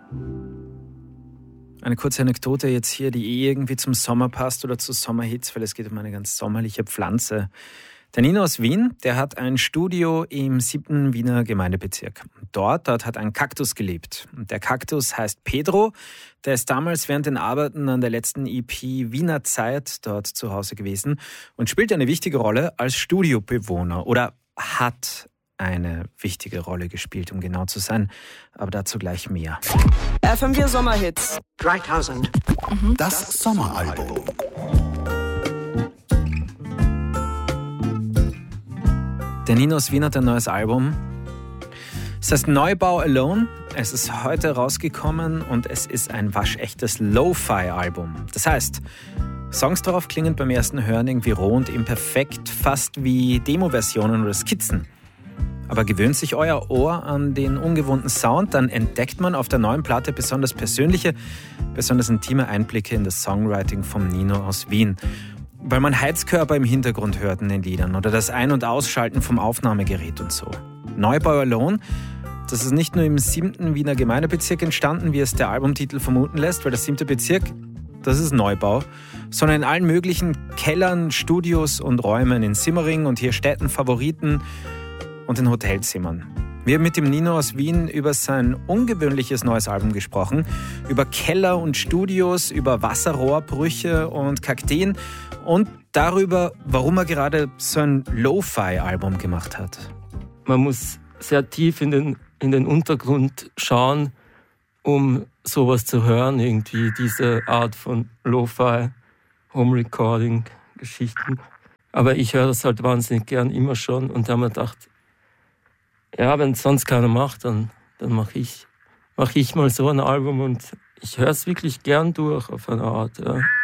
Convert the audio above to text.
Eine kurze Anekdote jetzt hier, die irgendwie zum Sommer passt oder zu Sommerhits, weil es geht um eine ganz sommerliche Pflanze. Der Nino aus Wien, der hat ein Studio im 7. Wiener Gemeindebezirk. Dort hat ein Kaktus gelebt. Und der Kaktus heißt Pedro. Der ist damals während den Arbeiten an der letzten EP Wiener Zeit dort zu Hause gewesen und spielt eine wichtige Rolle als Studiobewohner oder hat eine wichtige Rolle gespielt, um genau zu sein. Aber dazu gleich mehr. FM4 Sommerhits 3000. Das Sommeralbum. Der Nino aus Wien hat ein neues Album. Es heißt Neubau Alone. Es ist heute rausgekommen und es ist ein waschechtes Lo-Fi-Album. Das heißt, Songs darauf klingen beim ersten Hören irgendwie roh und imperfekt, fast wie Demo-Versionen oder Skizzen. Aber gewöhnt sich euer Ohr an den ungewohnten Sound, dann entdeckt man auf der neuen Platte besonders persönliche, besonders intime Einblicke in das Songwriting vom Nino aus Wien. Weil man Heizkörper im Hintergrund hört in den Liedern oder das Ein- und Ausschalten vom Aufnahmegerät und so. Neubau Alone, das ist nicht nur im 7. Wiener Gemeindebezirk entstanden, wie es der Albumtitel vermuten lässt, weil der 7. Bezirk, das ist Neubau, sondern in allen möglichen Kellern, Studios und Räumen in Simmering und hier Städten, Favoriten und in Hotelzimmern. Wir haben mit dem Nino aus Wien über sein ungewöhnliches neues Album gesprochen, über Keller und Studios, über Wasserrohrbrüche und Kakteen und darüber, warum er gerade so ein Lo-Fi-Album gemacht hat. Man muss sehr tief in den Untergrund schauen, um sowas zu hören, irgendwie diese Art von Lo-Fi, Home-Recording-Geschichten. Aber ich höre das halt wahnsinnig gern immer schon und da habe mir gedacht, ja, wenn es sonst keiner macht, dann mache ich mal so ein Album und ich höre es wirklich gern durch auf eine Art. Ja.